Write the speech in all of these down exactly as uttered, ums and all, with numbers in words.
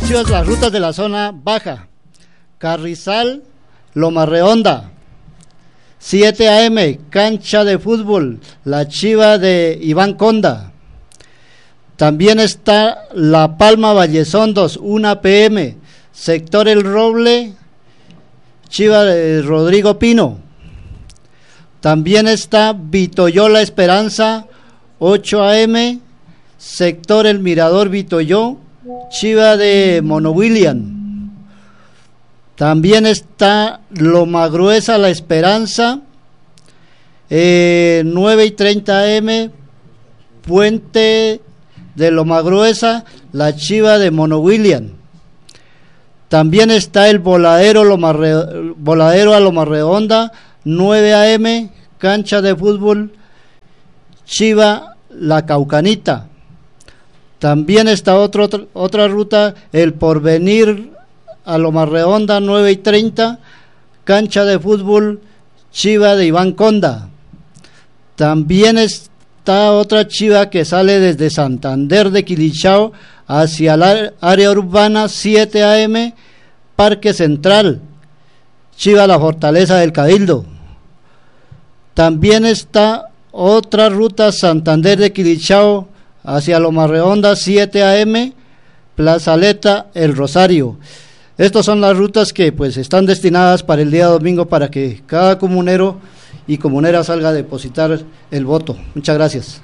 Chivas, las rutas de la zona baja: Carrizal, Loma Redonda. siete a eme, cancha de fútbol, la Chiva de Iván Conda. También está La Palma Vallesondos, una pe eme, sector El Roble, Chiva de Rodrigo Pino. También está Vitoyó La Esperanza, ocho a eme, sector El Mirador Vitoyó, Chiva de Mono William. También está Loma Gruesa La Esperanza, eh, nueve y treinta a eme, Puente de Loma Gruesa, la Chiva de Mono William. También está el Voladero, Loma Re, Voladero a Loma Redonda, nueve a eme, cancha de fútbol, Chiva La Caucanita. También está otro, otro, otra ruta, el Porvenir a Loma Redonda, nueve y treinta, cancha de fútbol, Chiva de Iván Conda. También está otra Chiva que sale desde Santander de Quilichao hacia la área urbana, siete a eme, Parque Central, Chiva La Fortaleza del Cabildo. También está otra ruta, Santander de Quilichao hacia Loma Redonda, siete a eme, Plazaleta El Rosario. Estas son las rutas que pues están destinadas para el día domingo, para que cada comunero y comunera salga a depositar el voto. Muchas gracias.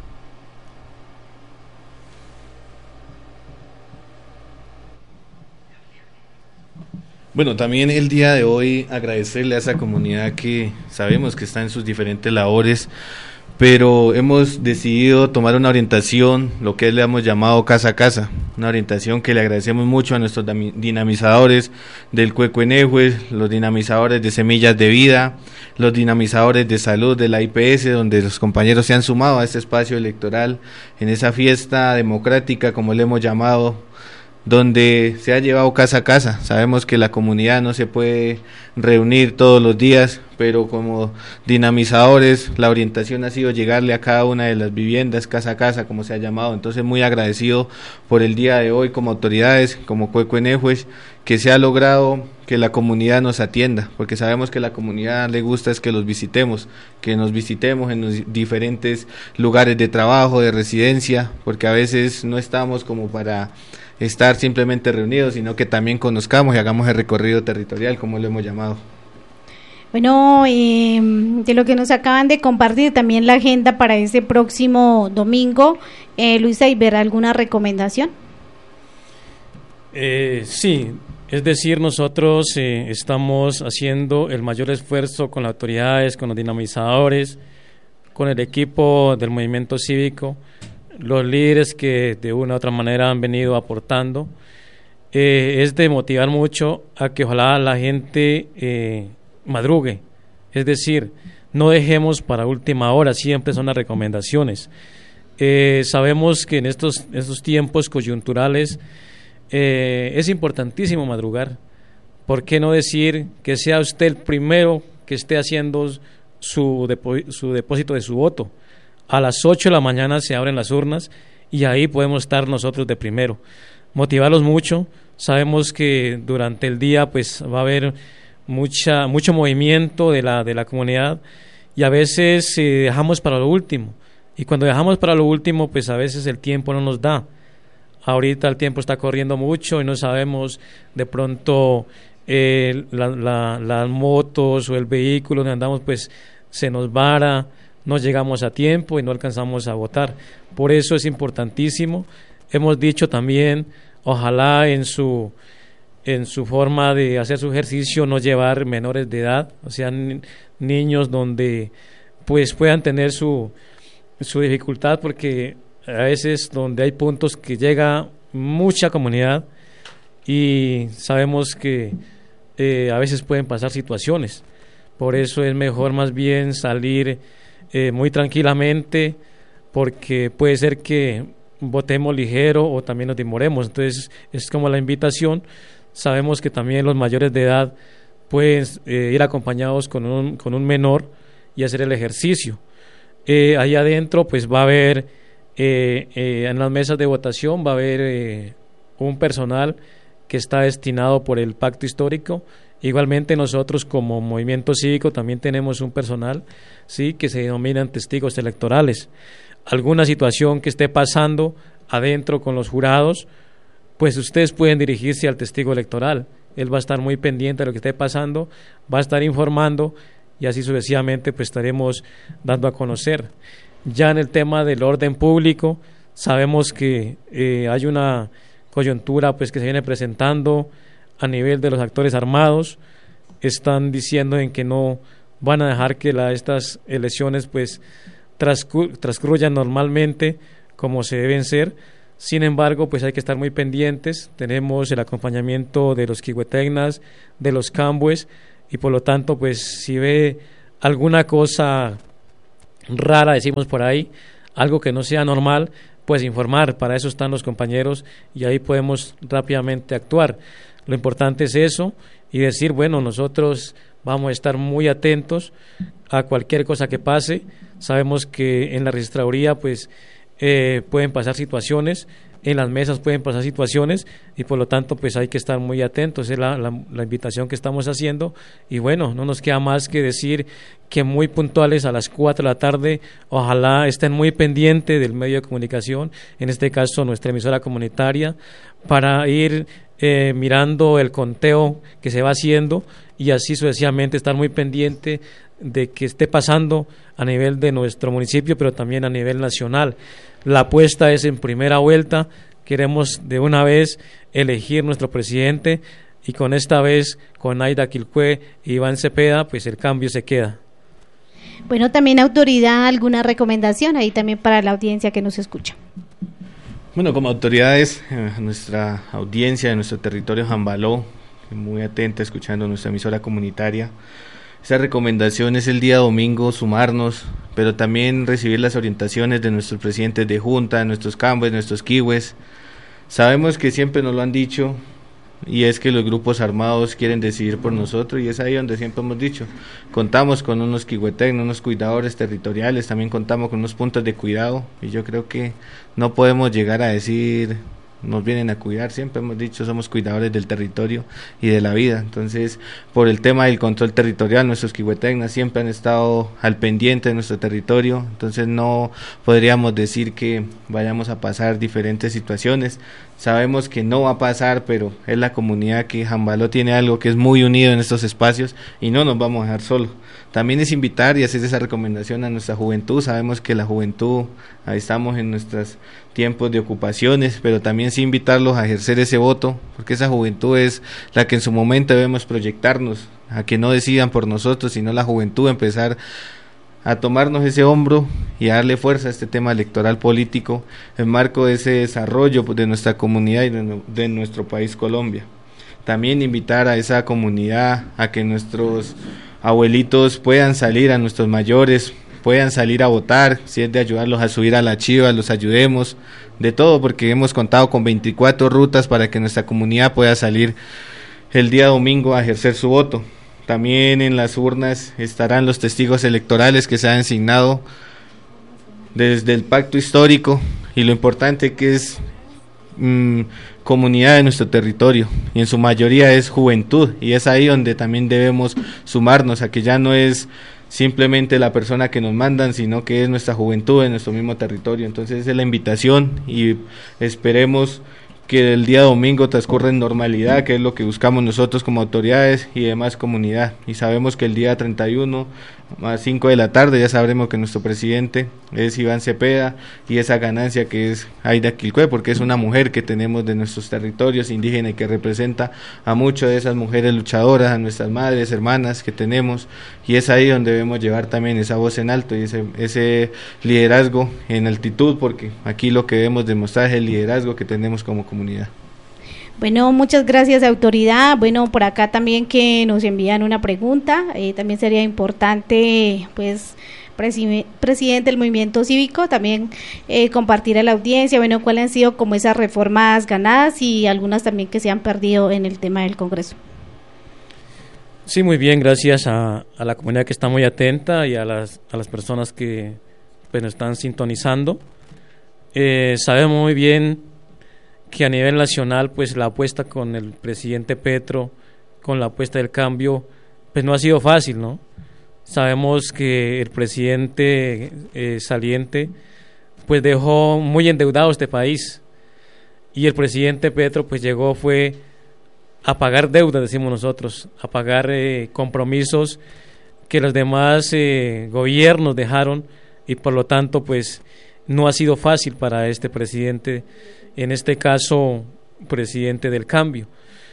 Bueno, también el día de hoy agradecerle a esa comunidad que sabemos que está en sus diferentes labores, pero hemos decidido tomar una orientación, lo que le hemos llamado casa a casa, una orientación que le agradecemos mucho a nuestros dinamizadores del Cuecuenehue, los dinamizadores de Semillas de Vida, los dinamizadores de salud de la I P S, donde los compañeros se han sumado a este espacio electoral, en esa fiesta democrática, como le hemos llamado, donde se ha llevado casa a casa. Sabemos que la comunidad no se puede reunir todos los días, pero como dinamizadores la orientación ha sido llegarle a cada una de las viviendas casa a casa, como se ha llamado. Entonces muy agradecido por el día de hoy como autoridades, como Cuecuenehue, que se ha logrado que la comunidad nos atienda, porque sabemos que la comunidad le gusta es que los visitemos, que nos visitemos en los diferentes lugares de trabajo, de residencia, porque a veces no estamos como para estar simplemente reunidos, sino que también conozcamos y hagamos el recorrido territorial, como lo hemos llamado. Bueno, eh, de lo que nos acaban de compartir, también la agenda para este próximo domingo, eh, Luisa, ¿y ver alguna recomendación? Eh, sí, es decir, nosotros eh, estamos haciendo el mayor esfuerzo con las autoridades, con los dinamizadores, con el equipo del movimiento cívico, los líderes que de una u otra manera han venido aportando, eh, es de motivar mucho a que ojalá la gente eh, madrugue, es decir, no dejemos para última hora, siempre son las recomendaciones. Eh, sabemos que en estos, estos tiempos coyunturales eh, es importantísimo madrugar. ¿Por qué no decir que sea usted el primero que esté haciendo su, depo- su depósito de su voto? A las ocho de la mañana se abren las urnas y ahí podemos estar nosotros de primero. Motivarlos mucho. Sabemos que durante el día pues va a haber mucha mucho movimiento de la de la comunidad y a veces eh, dejamos para lo último. Y cuando dejamos para lo último, pues a veces el tiempo no nos da. Ahorita el tiempo está corriendo mucho y no sabemos de pronto eh, la, la, las motos o el vehículo donde andamos pues se nos vara, no llegamos a tiempo y no alcanzamos a votar. Por eso es importantísimo. Hemos dicho también, ojalá en su en su forma de hacer su ejercicio no llevar menores de edad, o sea, ni, niños donde pues puedan tener su su dificultad, porque a veces donde hay puntos que llega mucha comunidad y sabemos que eh, a veces pueden pasar situaciones. Por eso es mejor más bien salir Eh, muy tranquilamente, porque puede ser que votemos ligero o también nos demoremos. Entonces es como la invitación. Sabemos que también los mayores de edad pueden eh, ir acompañados con un, con un menor y hacer el ejercicio. Eh, ahí adentro pues va a haber eh, eh, en las mesas de votación va a haber eh, un personal que está destinado por el pacto histórico. Igualmente nosotros como movimiento cívico también tenemos un personal, sí, que se denominan testigos electorales. Alguna situación que esté pasando adentro con los jurados, pues ustedes pueden dirigirse al testigo electoral. Él va a estar muy pendiente de lo que esté pasando, va a estar informando y así sucesivamente pues estaremos dando a conocer. Ya en el tema del orden público, sabemos que eh, hay una coyuntura pues que se viene presentando a nivel de los actores armados. Están diciendo en que no van a dejar que la, estas elecciones pues transcur- transcurran normalmente como se deben ser. Sin embargo, pues hay que estar muy pendientes. Tenemos el acompañamiento de los quihuetegnas, de los cambues, y por lo tanto, pues si ve alguna cosa rara, decimos por ahí, algo que no sea normal, pues informar. Para eso están los compañeros y ahí podemos rápidamente actuar. Lo importante es eso y decir, bueno, nosotros vamos a estar muy atentos a cualquier cosa que pase. Sabemos que en la registraduría pues eh, pueden pasar situaciones, en las mesas pueden pasar situaciones y por lo tanto pues hay que estar muy atentos. Es la, la, la invitación que estamos haciendo y bueno, no nos queda más que decir que muy puntuales a las cuatro de la tarde, ojalá estén muy pendientes del medio de comunicación, en este caso nuestra emisora comunitaria, para ir eh, mirando el conteo que se va haciendo y así sucesivamente estar muy pendiente de que esté pasando a nivel de nuestro municipio, pero también a nivel nacional. La apuesta es en primera vuelta, queremos de una vez elegir nuestro presidente y con esta vez, con Aida Quilpué y Iván Cepeda, pues el cambio se queda. Bueno, también autoridad, alguna recomendación ahí también para la audiencia que nos escucha. Bueno, como autoridades, eh, nuestra audiencia de nuestro territorio Jambaló, muy atenta escuchando nuestra emisora comunitaria. Esa recomendación es el día domingo sumarnos, pero también recibir las orientaciones de nuestros presidentes de junta, de nuestros cambos, de nuestros kiwes. Sabemos que siempre nos lo han dicho y es que los grupos armados quieren decidir por nosotros y es ahí donde siempre hemos dicho. Contamos con unos kihuetecnos, unos cuidadores territoriales, también contamos con unos puntos de cuidado y yo creo que no podemos llegar a decir nos vienen a cuidar, siempre hemos dicho somos cuidadores del territorio y de la vida. Entonces, por el tema del control territorial, nuestros quihuetecnas siempre han estado al pendiente de nuestro territorio, entonces no podríamos decir que vayamos a pasar diferentes situaciones. Sabemos que no va a pasar, pero es la comunidad que Jambaló tiene algo que es muy unido en estos espacios y no nos vamos a dejar solos. También es invitar y hacer esa recomendación a nuestra juventud. Sabemos que la juventud, ahí estamos en nuestros tiempos de ocupaciones, pero también sí invitarlos a ejercer ese voto, porque esa juventud es la que en su momento debemos proyectarnos, a que no decidan por nosotros, sino la juventud empezar a tomarnos ese hombro y a darle fuerza a este tema electoral político en marco de ese desarrollo de nuestra comunidad y de, de nuestro país Colombia. También invitar a esa comunidad a que nuestros abuelitos puedan salir, a nuestros mayores puedan salir a votar, si es de ayudarlos a subir a la chiva, los ayudemos, de todo, porque hemos contado con veinticuatro rutas para que nuestra comunidad pueda salir el día domingo a ejercer su voto. También en las urnas estarán los testigos electorales que se han asignado desde el pacto histórico y lo importante que es mmm, comunidad de nuestro territorio y en su mayoría es juventud y es ahí donde también debemos sumarnos a que ya no es simplemente la persona que nos mandan, sino que es nuestra juventud en nuestro mismo territorio. Entonces esa es la invitación y esperemos que el día domingo transcurra en normalidad, que es lo que buscamos nosotros como autoridades y demás comunidad. Y sabemos que el día treinta y uno a cinco de la tarde ya sabremos que nuestro presidente es Iván Cepeda y esa ganancia que es Aida Quilpué, porque es una mujer que tenemos de nuestros territorios indígenas y que representa a muchas de esas mujeres luchadoras, a nuestras madres, hermanas que tenemos, y es ahí donde debemos llevar también esa voz en alto y ese, ese liderazgo en altitud, porque aquí lo que debemos demostrar es el liderazgo que tenemos como comunidad. Bueno, muchas gracias, autoridad. Bueno, por acá también que nos envían una pregunta, eh, también sería importante, pues, presi- presidente del movimiento cívico, también eh, compartir a la audiencia, bueno, cuáles han sido como esas reformas ganadas y algunas también que se han perdido en el tema del Congreso. Sí, muy bien, gracias a, a la comunidad que está muy atenta y a las, a las personas que pues, nos están sintonizando. Eh, sabemos muy bien que a nivel nacional pues la apuesta con el presidente Petro, con la apuesta del cambio, pues no ha sido fácil, ¿no? Sabemos que el presidente eh, saliente pues dejó muy endeudado este país, y el presidente Petro pues llegó fue a pagar deudas, decimos nosotros, a pagar eh, compromisos que los demás eh, gobiernos dejaron, y por lo tanto pues no ha sido fácil para este presidente, en este caso presidente del cambio.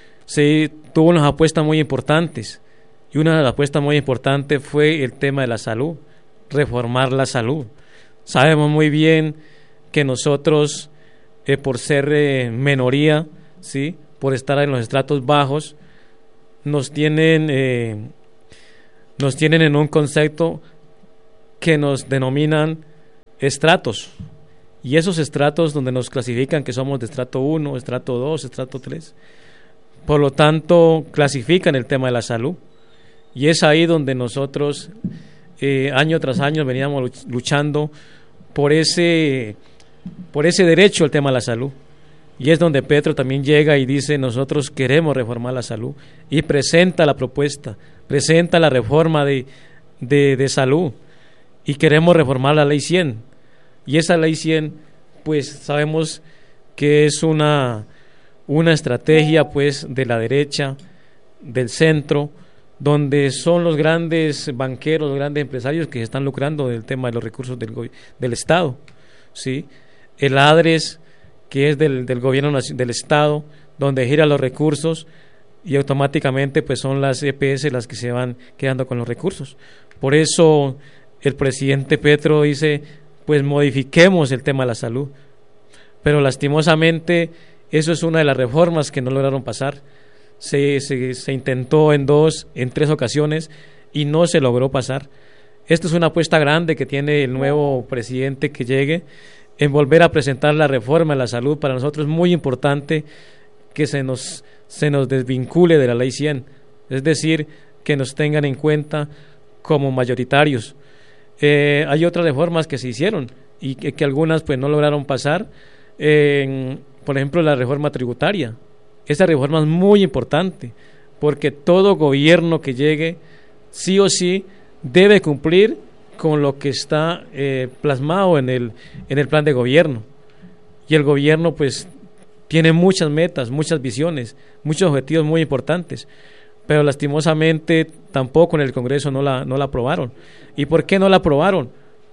Se tuvo unas apuestas muy importantes, y una de las apuestas muy importantes fue el tema de la salud, reformar la salud. Sabemos muy bien que nosotros, eh, por ser eh, minoría, ¿sí?, por estar en los estratos bajos, nos tienen, eh, nos tienen en un concepto que nos denominan estratos, y esos estratos donde nos clasifican que somos de estrato uno, estrato dos, estrato tres, por lo tanto clasifican el tema de la salud, y es ahí donde nosotros eh, año tras año veníamos luchando por ese, por ese derecho al tema de la salud. Y es donde Petro también llega y dice: nosotros queremos reformar la salud, y presenta la propuesta, presenta la reforma de, de, de salud, y queremos reformar la ley cien. Y esa ley cien, pues sabemos que es una, una estrategia pues de la derecha, del centro, donde son los grandes banqueros, los grandes empresarios que se están lucrando del tema de los recursos del, del Estado, ¿sí? El ADRES, que es del, del gobierno del Estado, donde giran los recursos, y automáticamente pues son las E P S las que se van quedando con los recursos. Por eso el presidente Petro dice: pues modifiquemos el tema de la salud. Pero lastimosamente eso es una de las reformas que no lograron pasar. Se, se, se intentó en dos, en tres ocasiones, y no se logró pasar. Esto es una apuesta grande que tiene el nuevo presidente que llegue, en volver a presentar la reforma de la salud. Para nosotros es muy importante que se nos, se nos desvincule de la ley cien, es decir, que nos tengan en cuenta como mayoritarios. Eh, hay otras reformas que se hicieron y que, que algunas pues no lograron pasar, eh, por ejemplo la reforma tributaria. Esa reforma es muy importante, porque todo gobierno que llegue sí o sí debe cumplir con lo que está eh, plasmado en el, en el plan de gobierno. Y el gobierno pues tiene muchas metas, muchas visiones, muchos objetivos muy importantes, pero lastimosamente tampoco en el Congreso no la, no la aprobaron. ¿Y por qué no la aprobaron?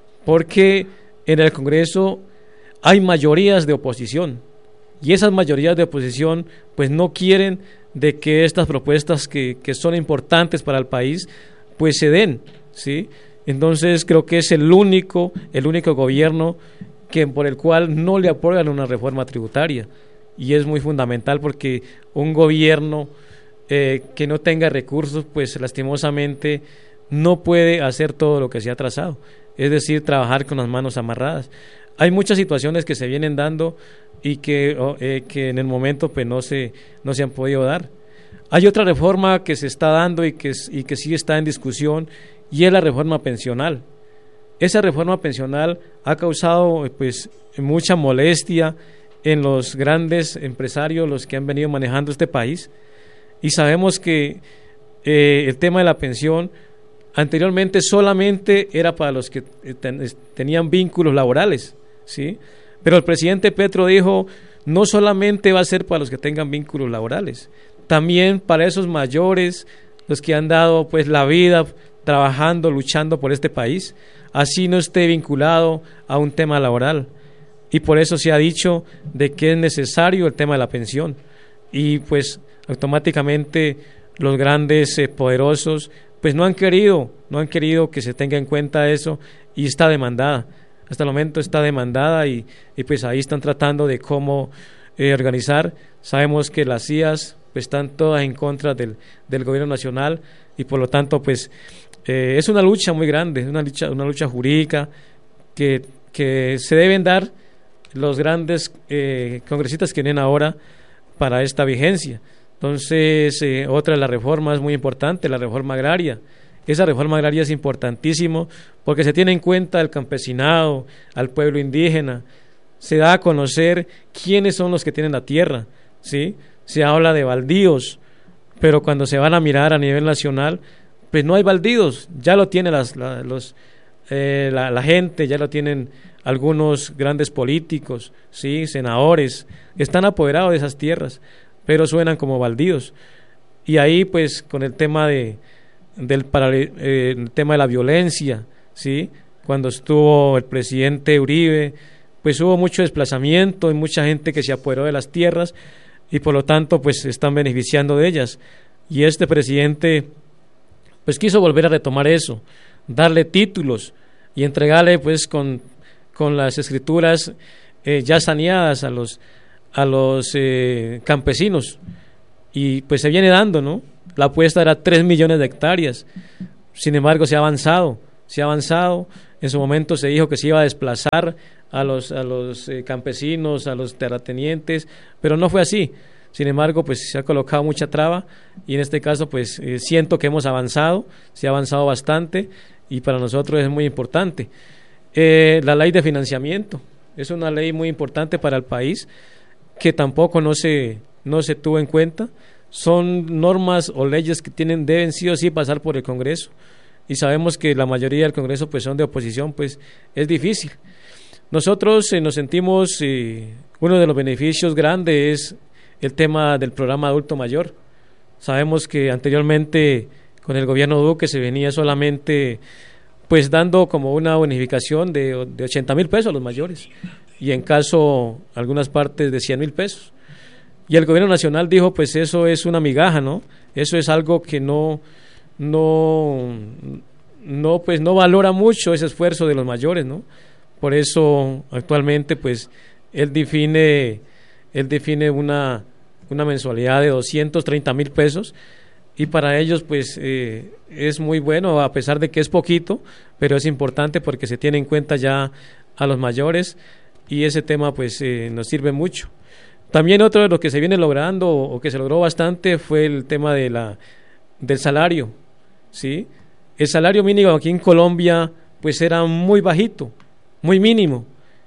Porque en el Congreso hay mayorías de oposición, y esas mayorías de oposición pues no quieren de que estas propuestas que, que son importantes para el país pues se den, ¿sí? Entonces creo que es el único, el único gobierno que por el cual no le aprueban una reforma tributaria, y es muy fundamental, porque un gobierno eh, que no tenga recursos pues lastimosamente no puede hacer todo lo que se ha trazado, es decir, trabajar con las manos amarradas. Hay muchas situaciones que se vienen dando y que, eh, que en el momento pues no se, no se han podido dar. Hay otra reforma que se está dando y que, y que sí está en discusión, y es la reforma pensional. Esa reforma pensional ha causado pues mucha molestia en los grandes empresarios, los que han venido manejando este país, y sabemos que eh, el tema de la pensión anteriormente solamente era para los que ten, tenían vínculos laborales, ¿sí? Pero el presidente Petro dijo: no solamente va a ser para los que tengan vínculos laborales, también para esos mayores, los que han dado pues la vida trabajando, luchando por este país, así no esté vinculado a un tema laboral. Y por eso se ha dicho de que es necesario el tema de la pensión, y pues automáticamente los grandes eh, poderosos pues no han querido, no han querido que se tenga en cuenta eso, y está demandada. Hasta el momento está demandada, y, y pues ahí están tratando de cómo eh, organizar. Sabemos que las C I As pues están todas en contra del, del gobierno nacional, y por lo tanto pues eh, es una lucha muy grande, es una lucha, una lucha jurídica que, que se deben dar los grandes eh, congresistas que vienen ahora para esta vigencia. Entonces, eh, otra de las reformas muy importante, la reforma agraria. Esa reforma agraria es importantísimo porque se tiene en cuenta al campesinado, al pueblo indígena, se da a conocer quiénes son los que tienen la tierra, ¿sí? Se habla de baldíos, pero cuando se van a mirar a nivel nacional, pues no hay baldíos, ya lo tiene las, la, los, eh, la, la gente, ya lo tienen algunos grandes políticos, ¿sí? Senadores, están apoderados de esas tierras, pero suenan como baldíos. Y ahí pues con el tema de del para, eh, el tema de la violencia, ¿sí? Cuando estuvo el presidente Uribe, pues hubo mucho desplazamiento y mucha gente que se apoderó de las tierras y por lo tanto pues se están beneficiando de ellas. Y este presidente pues quiso volver a retomar eso, darle títulos y entregarle pues con, con las escrituras eh, ya saneadas a los, a los eh, campesinos. Y pues se viene dando, ¿no? La apuesta era tres millones de hectáreas, sin embargo se ha avanzado, se ha avanzado, en su momento se dijo que se iba a desplazar a los, a los eh, campesinos, a los terratenientes, pero no fue así. Sin embargo, pues se ha colocado mucha traba y en este caso pues eh, siento que hemos avanzado, se ha avanzado bastante y para nosotros es muy importante. Eh, la ley de financiamiento es una ley muy importante para el país que tampoco no se, no se tuvo en cuenta. Son normas o leyes que tienen, deben sí o sí pasar por el Congreso y sabemos que la mayoría del Congreso pues son de oposición, pues es difícil. Nosotros eh, nos sentimos, eh, uno de los beneficios grandes es el tema del programa adulto mayor. Sabemos que anteriormente con el gobierno Duque se venía solamente pues dando como una bonificación de, de ochenta mil pesos a los mayores y en caso algunas partes de cien mil pesos. Y el gobierno nacional dijo pues eso es una migaja, ¿no? Eso es algo que no, no, no pues no valora mucho ese esfuerzo de los mayores, ¿no? Por eso actualmente pues él define él define una, una mensualidad de doscientos treinta mil pesos y para ellos pues eh, es muy bueno, a pesar de que es poquito, pero es importante porque se tiene en cuenta ya a los mayores y ese tema pues eh, nos sirve mucho. También otro de lo que se viene logrando o que se logró bastante fue el tema de la, del salario, ¿sí? El salario mínimo aquí en Colombia pues era muy bajito, muy mínimo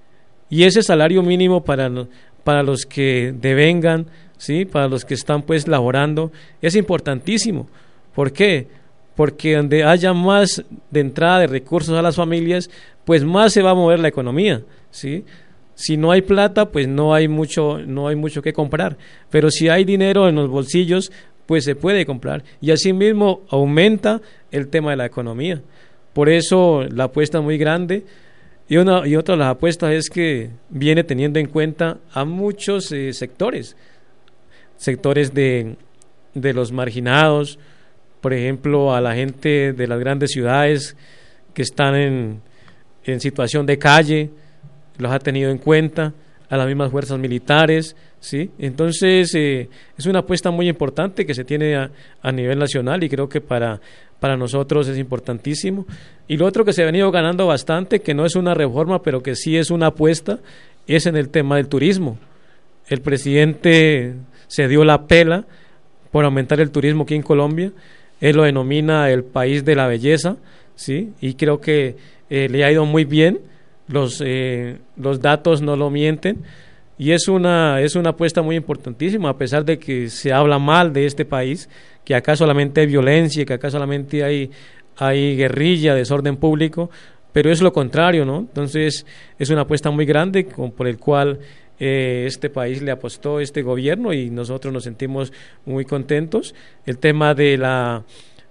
y ese salario mínimo para para los que devengan, ¿sí? Para los que están pues laborando, es importantísimo. ¿Por qué? Porque donde haya más de entrada de recursos a las familias, pues más se va a mover la economía, ¿sí? Si no hay plata, pues no hay mucho, no hay mucho que comprar. Pero si hay dinero en los bolsillos, pues se puede comprar. Y asimismo aumenta el tema de la economía. Por eso la apuesta es muy grande. Y, una, y otra de las apuestas es que viene teniendo en cuenta a muchos eh, sectores, sectores de, de los marginados, por ejemplo, a la gente de las grandes ciudades que están en, en situación de calle, los ha tenido en cuenta, a las mismas fuerzas militares, ¿sí? Entonces, eh, es una apuesta muy importante que se tiene a, a nivel nacional y creo que para... para nosotros es importantísimo. Y lo otro que se ha venido ganando bastante, que no es una reforma, pero que sí es una apuesta, es en el tema del turismo. El presidente se dio la pela por aumentar el turismo aquí en Colombia. Él lo denomina el país de la belleza, ¿sí? Y creo que eh, le ha ido muy bien. Los, eh, los datos no lo mienten. Y es una, es una apuesta muy importantísima, a pesar de que se habla mal de este país, que acá solamente hay violencia, que acá solamente hay, hay guerrilla, desorden público, pero es lo contrario, ¿no? Entonces es una apuesta muy grande con, por el cual eh, este país le apostó este gobierno y nosotros nos sentimos muy contentos. El tema de, la,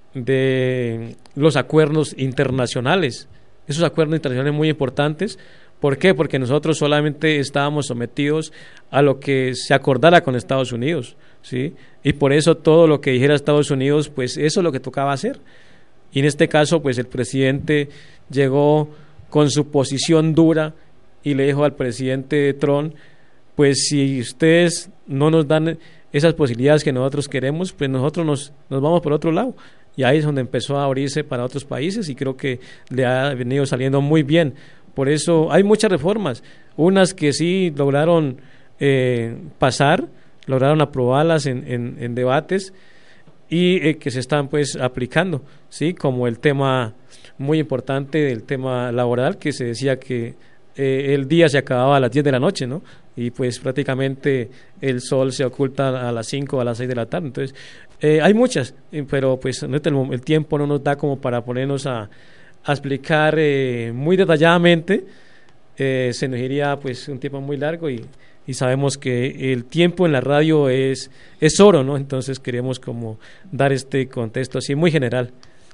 de los acuerdos internacionales, esos acuerdos internacionales muy importantes. ¿Por qué? Porque nosotros solamente estábamos sometidos a lo que se acordara con Estados Unidos, ¿sí? Y por eso todo lo que dijera Estados Unidos, pues eso es lo que tocaba hacer. Y en este caso, pues el presidente llegó con su posición dura y le dijo al presidente Trump, pues si ustedes no nos dan esas posibilidades que nosotros queremos, pues nosotros nos, nos vamos por otro lado. Y ahí es donde empezó a abrirse para otros países y creo que le ha venido saliendo muy bien. Por eso hay muchas reformas, unas que sí lograron eh, pasar, lograron aprobarlas en, en, en debates y eh, que se están pues aplicando, sí, como el tema muy importante del tema laboral, que se decía que eh, el día se acababa a las diez de la noche, ¿no? Y pues prácticamente el sol se oculta a las cinco o a las seis de la tarde. Entonces, eh, hay muchas, eh, pero pues el, el tiempo no nos da como para ponernos a, a explicar eh, muy detalladamente. Eh, se nos iría pues un tiempo muy largo y, y sabemos que el tiempo en la radio es, es oro, ¿no? Entonces queremos como dar este contexto así muy general.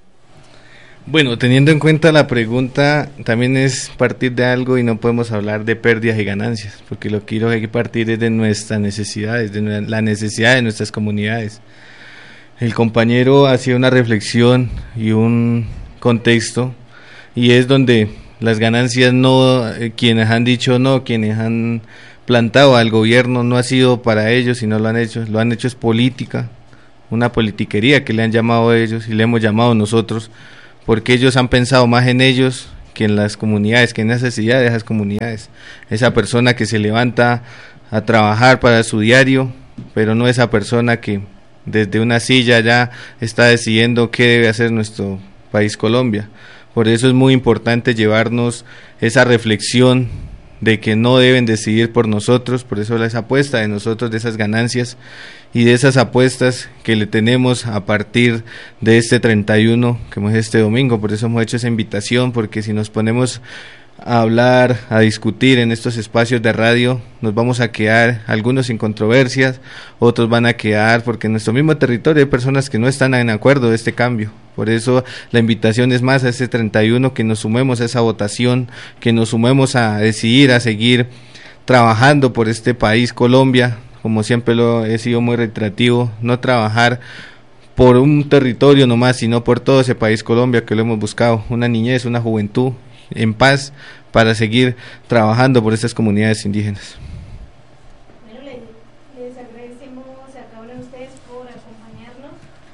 Bueno, teniendo en cuenta la pregunta, también es partir de algo y no podemos hablar de pérdidas y ganancias, porque lo que quiero hay que partir es de nuestras necesidades, de la necesidad de nuestras comunidades. El compañero hacía una reflexión y un contexto, y es donde las ganancias no, eh, quienes han dicho no, quienes han plantado al gobierno no ha sido para ellos, sino lo han hecho, lo han hecho es política, una politiquería que le han llamado a ellos y le hemos llamado nosotros, porque ellos han pensado más en ellos que en las comunidades, que en la necesidad de esas comunidades. Esa persona que se levanta a trabajar para su diario, pero no esa persona que desde una silla ya está decidiendo qué debe hacer nuestro país Colombia. Por eso es muy importante llevarnos esa reflexión de que no deben decidir por nosotros, por eso esa apuesta de nosotros, de esas ganancias y de esas apuestas que le tenemos a partir de este treinta y uno, que es este domingo. Por eso hemos hecho esa invitación, porque si nos ponemos a hablar, a discutir en estos espacios de radio, nos vamos a quedar algunos sin controversias, otros van a quedar porque en nuestro mismo territorio hay personas que no están en acuerdo de este cambio. Por eso la invitación es más a este treinta y uno, que nos sumemos a esa votación, que nos sumemos a decidir, a seguir trabajando por este país Colombia. Como siempre lo he sido muy reiterativo, no trabajar por un territorio nomás, sino por todo ese país Colombia que lo hemos buscado, una niñez, una juventud en paz para seguir trabajando por estas comunidades indígenas. Bueno, les, les agradecemos a cada uno de ustedes por acompañarnos.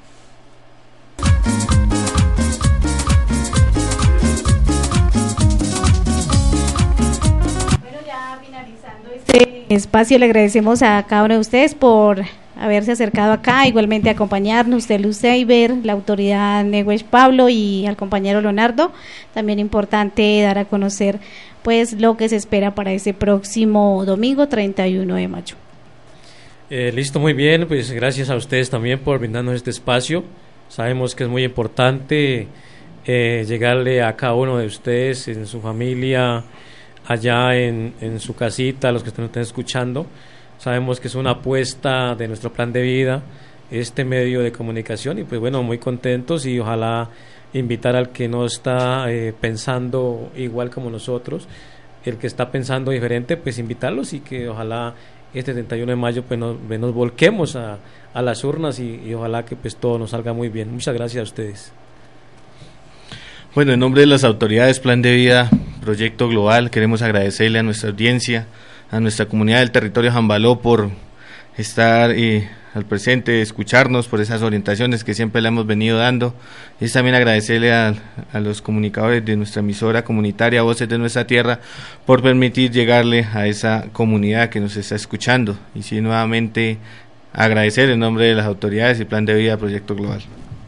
Bueno, ya finalizando este espacio, le agradecemos a cada uno de ustedes por haberse acercado acá, igualmente acompañarnos, de Luz Seiber, la autoridad Neguesh Pablo y al compañero Leonardo. También importante dar a conocer pues lo que se espera para ese próximo domingo treinta y uno de mayo. Eh, listo, muy bien, pues gracias a ustedes también por brindarnos este espacio. Sabemos que es muy importante eh, llegarle a cada uno de ustedes en su familia, allá en, en su casita, a los que nos estén escuchando. Sabemos que es una apuesta de nuestro plan de vida, este medio de comunicación, y pues bueno, muy contentos, y ojalá invitar al que no está eh, pensando igual como nosotros, el que está pensando diferente, pues invitarlos, y que ojalá este treinta y uno de mayo pues nos, nos volquemos a, a las urnas y, y ojalá que pues todo nos salga muy bien. Muchas gracias a ustedes. Bueno, en nombre de las autoridades Plan de Vida, Proyecto Global, queremos agradecerle a nuestra audiencia, a nuestra comunidad del territorio Jambaló por estar eh, al presente, escucharnos, por esas orientaciones que siempre le hemos venido dando. Es también agradecerle a, a los comunicadores de nuestra emisora comunitaria Voces de Nuestra Tierra por permitir llegarle a esa comunidad que nos está escuchando. Y sí, nuevamente agradecer en nombre de las autoridades y Plan de Vida Proyecto Global.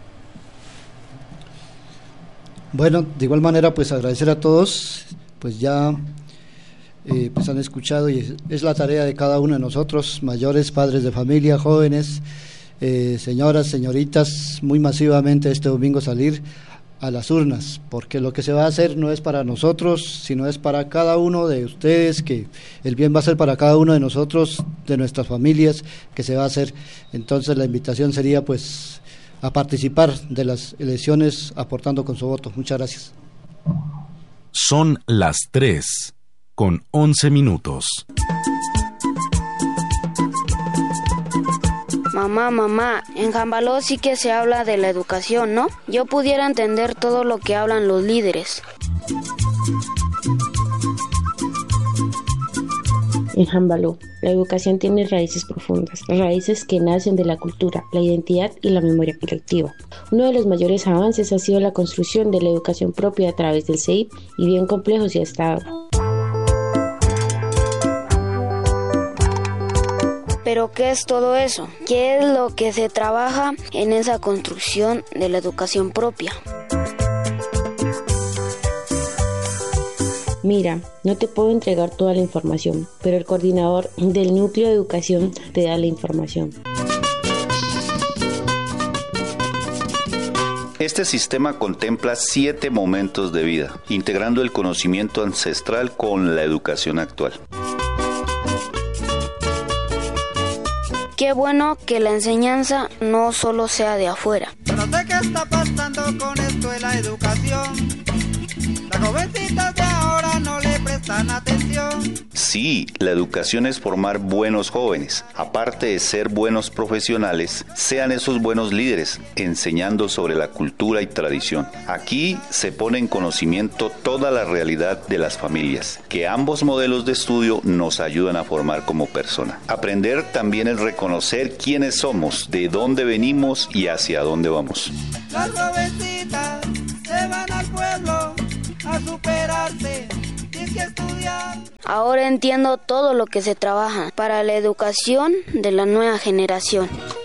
Bueno, de igual manera pues agradecer a todos, pues ya eh, pues han escuchado, y es, es la tarea de cada uno de nosotros, mayores, padres de familia, jóvenes, eh, señoras, señoritas, muy masivamente este domingo salir a las urnas, porque lo que se va a hacer no es para nosotros, sino es para cada uno de ustedes, que el bien va a ser para cada uno de nosotros, de nuestras familias, que se va a hacer. Entonces la invitación sería pues a participar de las elecciones aportando con su voto. Muchas gracias. Son las tres con once minutos. Mamá, mamá, en Jambaló sí que se habla de la educación, ¿no? Yo pudiera entender todo lo que hablan los líderes. En Jambaló, la educación tiene raíces profundas, raíces que nacen de la cultura, la identidad y la memoria colectiva. Uno de los mayores avances ha sido la construcción de la educación propia a través del C E I P, y bien complejo se ha estado. ¿Pero qué es todo eso? ¿Qué es lo que se trabaja en esa construcción de la educación propia? Mira, no te puedo entregar toda la información, pero el coordinador del núcleo de educación te da la información. Este sistema contempla siete momentos de vida, integrando el conocimiento ancestral con la educación actual. Qué bueno que la enseñanza no solo sea de afuera. Pero sé qué está pasando con esto de la educación. Las jovencitas de ahora no le prestan atención. Sí, la educación es formar buenos jóvenes. Aparte de ser buenos profesionales, sean esos buenos líderes, enseñando sobre la cultura y tradición. Aquí se pone en conocimiento toda la realidad de las familias, que ambos modelos de estudio nos ayudan a formar como persona. Aprender también es reconocer quiénes somos, de dónde venimos y hacia dónde vamos. Las jovencitas se van al pueblo a superarse, tienes que estudiar. Ahora entiendo todo lo que se trabaja para la educación de la nueva generación.